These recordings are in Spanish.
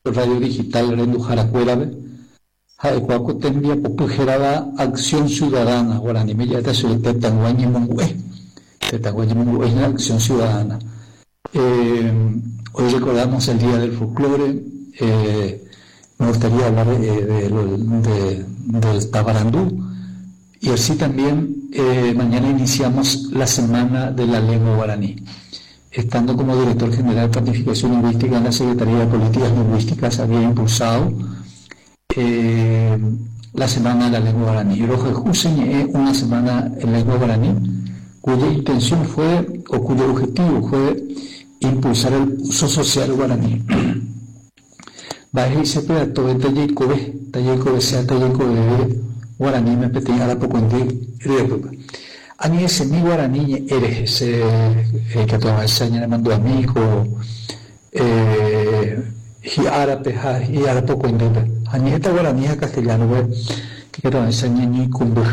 radio digital Rendu Jaracuérabe, Jaecuaco tendría popujerada Acción Ciudadana, Guaraní me llama sobre Tetanguañi Mongué es la Acción Ciudadana. Hoy recordamos el Día del Folclore. Me gustaría hablar del Tabarandú, y así también mañana iniciamos la Semana de la Lengua Guaraní. Estando como director general de Planificación Lingüística en la Secretaría de Políticas Lingüísticas, había impulsado la Semana de la Lengua Guaraní. Y Rojo es una semana en lengua guaraní, cuya intención fue, o cuyo objetivo fue, impulsar el uso social guaraní. Baje se puede todo Tayekobe sea Tayekobe guaraní me petí a la poco en Ani ese mi guaraní eres que toda esa me mandó a mí y árabe poco en Ani esta guaraní es castellano que toda esa ni cumbur.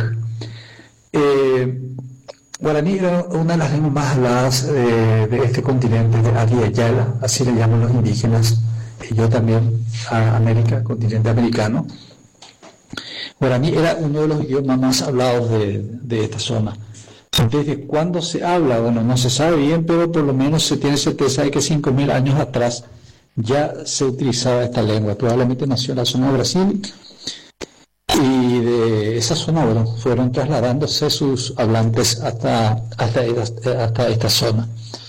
Guaraní era una de las lenguas más habladas de este continente, de Ariayala, así le llaman los indígenas, y yo también, a América, continente americano. Guaraní era uno de los idiomas más hablados de esta zona. ¿Desde cuándo se habla? Bueno, no se sabe bien, pero por lo menos se tiene certeza de que 5.000 años atrás ya se utilizaba esta lengua. Probablemente nació en la zona de Brasil, y de esa zona, bueno, fueron trasladándose sus hablantes hasta esta zona.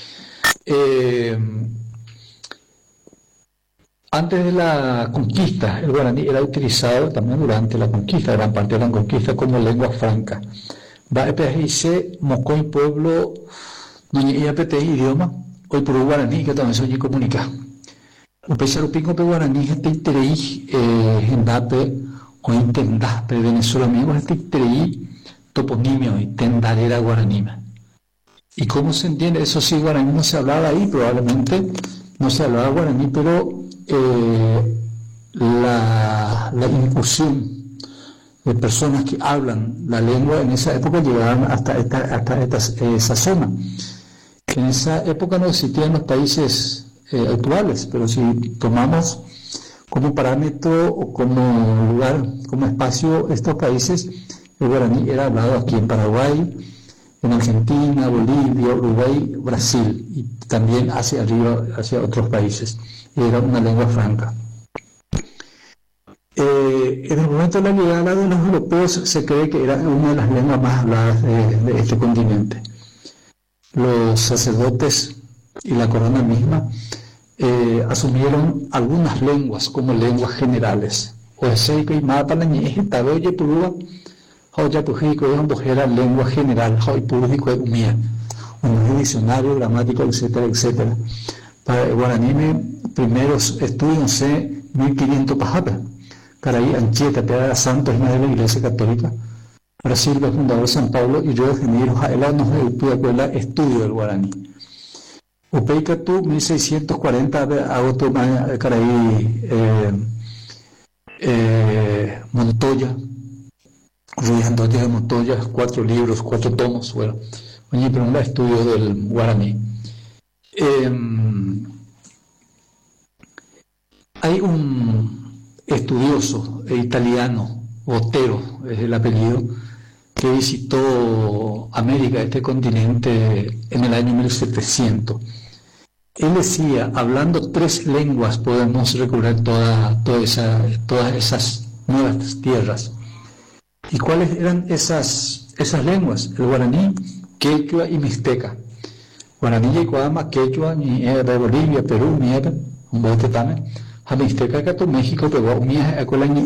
Antes de la conquista, el guaraní era utilizado también durante la conquista, gran parte de la conquista, como lengua franca. Baepeajice, Mocoy, pueblo, Noñiapete, idioma, hoy por guaraní, que también soy comunica. Un pesarupingo pe guaraní, gente interei, gendape, o intendape, Venezuela, amigos, gente interei, toponimio, y tendarera guaranima. ¿Y cómo se entiende? Eso sí, guaraní no se hablaba ahí, probablemente no se hablaba guaraní, pero la incursión de personas que hablan la lengua en esa época llegaban hasta esa zona. En esa época no existían los países actuales, pero si tomamos como parámetro o como lugar, como espacio estos países, el guaraní era hablado aquí en Paraguay, en Argentina, Bolivia, Uruguay, Brasil, y también hacia arriba, hacia otros países. Era una lengua franca. En el momento de la llegada de los europeos se cree que era una de las lenguas más habladas de este continente. Los sacerdotes y la corona misma asumieron algunas lenguas como lenguas generales. Era lengua general, un diccionario gramático, etcétera, etcétera. Para el guaraní, primeros estudios 1500 pajapas. Caraí Anchieta, Pedra Santos, de la Iglesia Católica. Brasil, el fundador San Pablo, y Río de Janeiro, Jaela, nos escuela estudio del guaraní. Upeicatú, 1640, agosto, Caraí, Montoya, Ruiz Antoya de Montoya, 4 libros, 4 tomos, bueno. Oye, pero un estudio del guaraní. Hay un estudioso italiano, Botero es el apellido, que visitó América, este continente, en el año 1700. Él decía, hablando 3 lenguas podemos recorrer todas esas nuevas tierras. ¿Y cuáles eran esas lenguas? El guaraní, quechua y mixteca. Guaraní y Coama, quechua, ni de Bolivia, Perú, ni un bote también. A mixteca que tu México, pero